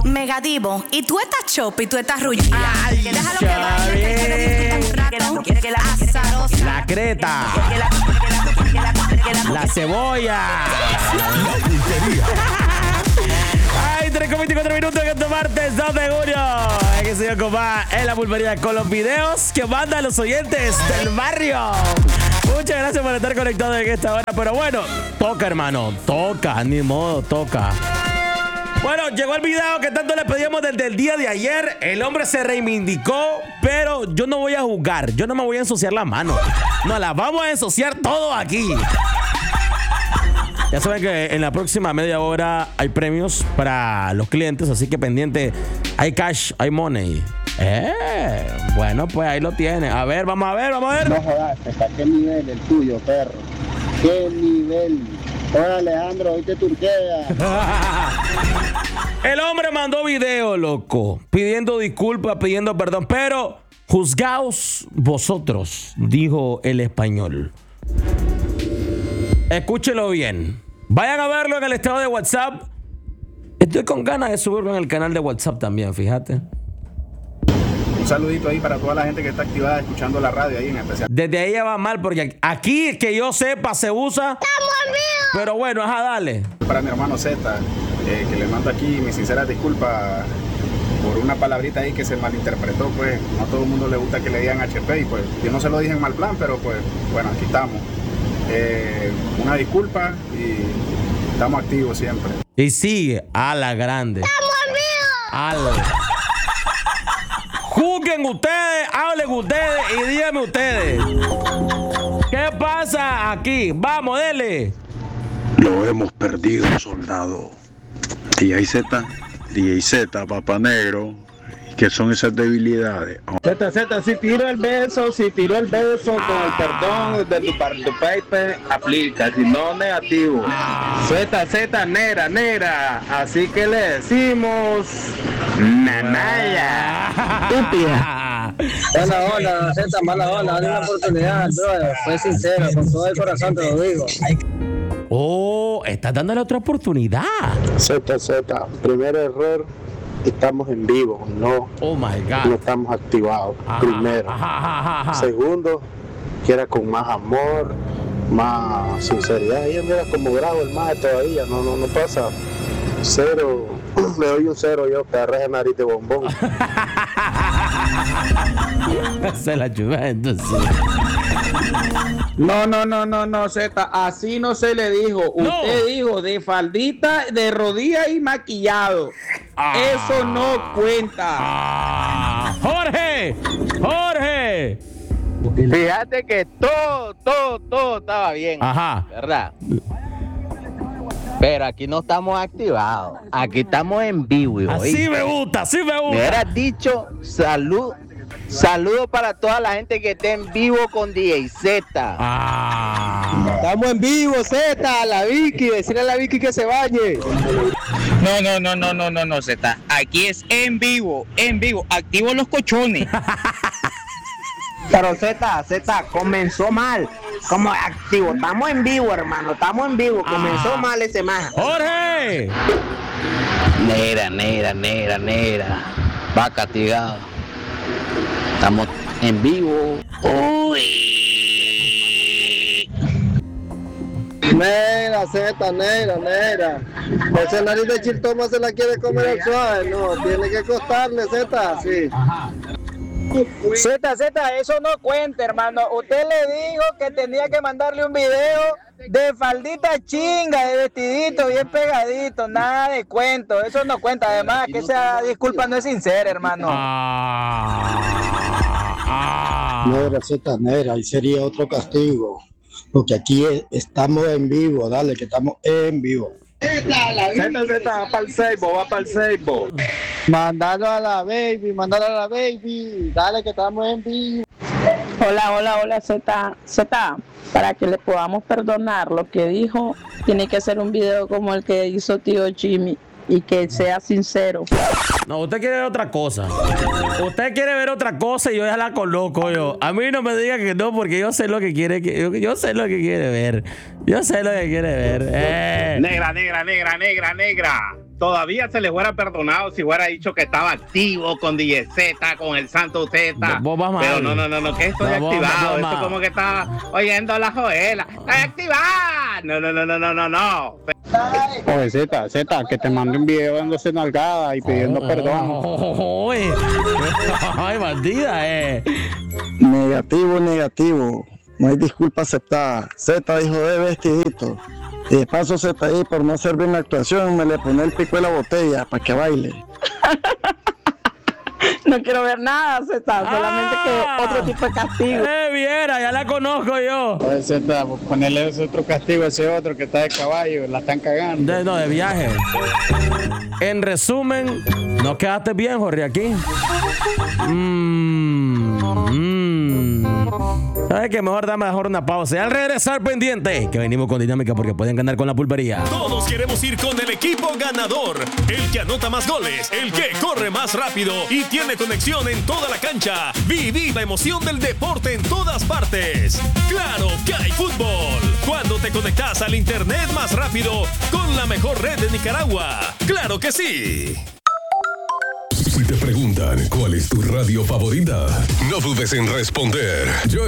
negativo. Y tú estás chop y tú estás rullida. Ay, Déjalo que vaya, que quiere disfrutar un rato. Azarosa. La creta. La cebolla. Ay, 3:24 minutos en este martes 2 de junio. Es que señor Compa en la pulpería con los videos que mandan los oyentes del barrio. Muchas gracias por estar conectados en esta hora. Pero bueno, toca, hermano. Toca, ni modo, toca. Bueno, llegó el video que tanto le pedíamos desde el día de ayer. El hombre se reivindicó, pero yo no voy a jugar. Yo no me voy a ensuciar las manos. No, las vamos a ensuciar todo aquí. Ya saben que en la próxima media hora hay premios para los clientes, así que pendiente. Hay cash, hay money. Bueno, pues ahí lo tiene. A ver, vamos a ver. No jodas, ¿hasta qué nivel el tuyo, perro? ¿Qué nivel? Hola, Alejandro, hoy te turquea. El hombre mandó video, loco, pidiendo disculpas, pidiendo perdón, pero juzgaos vosotros, dijo el español. Escúchelo bien. Vayan a verlo en el estado de WhatsApp. Estoy con ganas de subirlo en el canal de WhatsApp también, fíjate. Un saludito ahí para toda la gente que está activada escuchando la radio ahí en especial. Desde ahí ya va mal, porque aquí, que yo sepa, se usa. Pero bueno, ajá, dale. Para mi hermano Z, que le mando aquí mis sinceras disculpas por una palabrita ahí que se malinterpretó, pues no a todo el mundo le gusta que le digan HP y pues yo no se lo dije en mal plan, pero pues bueno, aquí estamos. Una disculpa y estamos activos siempre. Y sigue a la grande. Juzguen ustedes, hablen ustedes y díganme ustedes. ¿Qué pasa aquí? Vamos, dele. Lo hemos perdido, soldado. DJ Z, Papá Negro. ¿Qué son esas debilidades? Z, si tiró el beso con el perdón de tu paper, aplica, si no, negativo. Z, negra, así que le decimos nanaya. Estúpida. Hola, Z, mala onda, dale una oportunidad, brother. Fue sincero, con todo el corazón te lo digo. Oh, estás dándole otra oportunidad. Z, primer error. Estamos en vivo, no estamos activados. Primero. Segundo, que era con más amor, más sinceridad. Y mira como grabo el más todavía, no pasa. 0, le doy un 0 yo, que arreje nariz de bombón. Se la chuva entonces. No, Z, así no se le dijo. Usted dijo de faldita, de rodilla y maquillado. Eso no cuenta. Jorge. Fíjate que todo estaba bien. Ajá. ¿Verdad? Pero aquí no estamos activados. Aquí estamos en vivo. Así me gusta. Me hubieras dicho saludos para toda la gente que esté en vivo con DJ Z. Estamos en vivo, Z, la Vicky, decirle a la Vicky que se bañe. No, Z. Aquí es en vivo. Activo los cochones. Pero Z, comenzó mal. Como activo, estamos en vivo, hermano, comenzó mal ese más. ¡Jorge! Negra. Va castigado. Estamos en vivo. Uy. Negra, Z, negra. Ese nariz de chiltoma se la quiere comer al suave, no, tiene que costarle, Z, sí. Z, eso no cuenta, hermano. Usted le dijo que tenía que mandarle un video de faldita chinga, de vestidito bien pegadito, nada de cuento. Eso no cuenta. Además, que esa disculpa no es sincera, hermano. Negra, Z, negra, ahí sería otro castigo. Porque aquí estamos en vivo, dale, que estamos en vivo. Z, va para el Seibo. Mándalo a la baby, dale que estamos en vivo. Hola, Z, para que le podamos perdonar lo que dijo, tiene que hacer un video como el que hizo tío Jimmy y que sea sincero. No, usted quiere ver otra cosa. Y yo ya la coloco yo. A mí no me diga que no, porque yo sé lo que quiere yo sé lo que quiere ver. Negra. todavía se le hubiera perdonado si hubiera dicho que estaba activo con DJ Z, con el Santo Z. Pero no, que estoy activado. Esto como que está oyendo la joela. ¡Estoy activada! No. Oye, Z, que te mande un video dándose nalgada y pidiendo perdón. Ay, bandida, Negativo. No hay disculpa aceptada. Z dijo de vestidito. Y de paso Z ahí por no hacer bien la actuación me le pone el pico de la botella para que baile. No quiero ver nada, Z, solamente que otro tipo de castigo. Viera, ya la conozco yo. Oye, Z, ponerle ese otro castigo a ese otro que está de caballo, la están cagando. De viaje. En resumen, ¿no quedaste bien, Jorge, aquí? ¿Sabes qué? Mejor una pausa. Y al regresar pendiente, que venimos con dinámica porque pueden ganar con la pulpería. Todos queremos ir con el equipo ganador. El que anota más goles, el que corre más rápido y tiene conexión en toda la cancha. Viví la emoción del deporte en todas partes. ¡Claro que hay fútbol! Cuando te conectas al internet más rápido con la mejor red de Nicaragua. ¡Claro que sí! Si te preguntan cuál es tu radio favorita, no dudes en responder. Yo